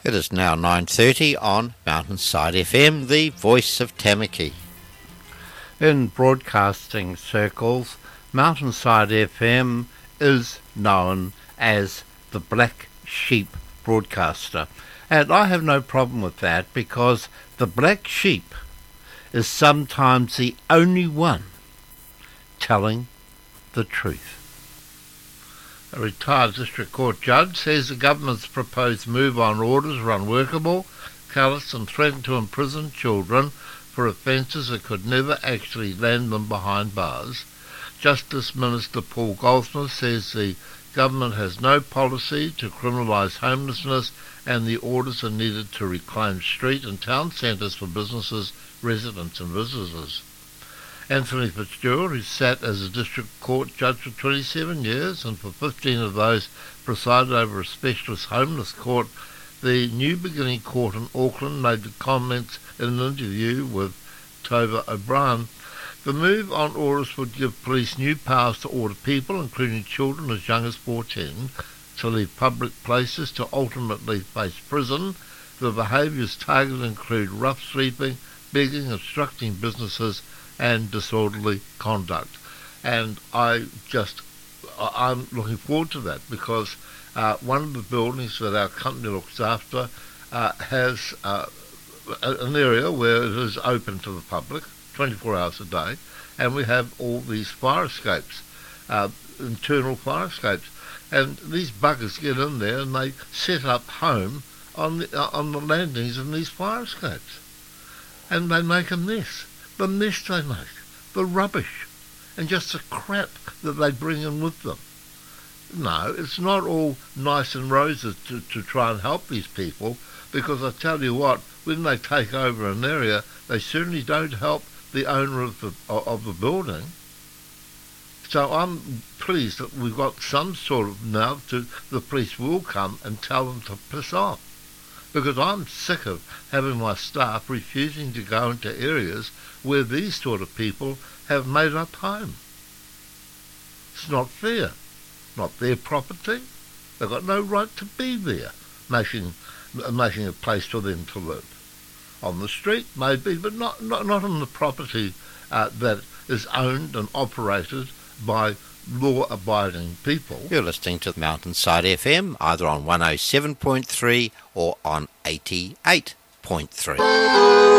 It is now 9:30 on Mountainside FM, the voice of Tamaki. In broadcasting circles, Mountainside FM is known as the Black Sheep broadcaster. And I have no problem with that, because the black sheep is sometimes the only one telling the truth. A retired District Court judge says the government's proposed move-on orders are unworkable, callous and threaten to imprison children for offences that could never actually land them behind bars. Justice Minister Paul Goldsmith says the government has no policy to criminalise homelessness, and the orders are needed to reclaim street and town centres for businesses, residents and visitors. Anthony Fitzgerald, who sat as a District Court judge for 27 years and for 15 of those presided over a specialist homeless court, the New Beginning Court in Auckland, made the comments in an interview with Tova O'Brien. The move on orders would give police new powers to order people, including children as young as 14, to leave public places to ultimately face prison. The behaviours targeted include rough sleeping, begging, obstructing businesses and disorderly conduct. And I'm looking forward to that, because one of the buildings that our company looks after has an area where it is open to the public 24 hours a day, and we have all these fire escapes, internal fire escapes, and these buggers get in there and they set up home on the landings in these fire escapes, and they make a mess. The mess they make, the rubbish, and just the crap that they bring in with them. No, it's not all nice and roses to try and help these people, because I tell you what, when they take over an area, they certainly don't help the owner of the building. So I'm pleased that we've got some sort of now the police will come and tell them to piss off, because I'm sick of having my staff refusing to go into areas where these sort of people have made up home. It's not fair. Not their property. They've got no right to be there, making a place for them to live. On the street, maybe, but not on the property that is owned and operated by law-abiding people. You're listening to Mountainside FM, either on 107.3 or on 88.3.